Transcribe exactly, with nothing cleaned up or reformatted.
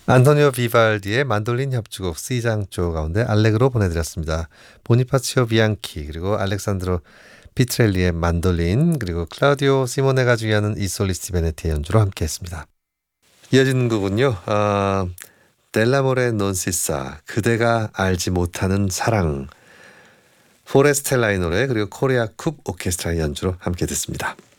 안토니오 비발디의 만돌린 협주곡 C장조 가운데 알레그로 보내드렸습니다. 보니파치오 비앙키 그리고 알렉산드로 피트렐리의 만돌린 그리고 클라우디오 시모네가 주의하는 이솔리스티 베네티의 연주로 함께했습니다. 이어지는 곡은요. 어, 델라모레 논시사 그대가 알지 못하는 사랑 포레스텔라의 노래 그리고 코리아 쿱 오케스트라의 연주로 함께 듣습니다.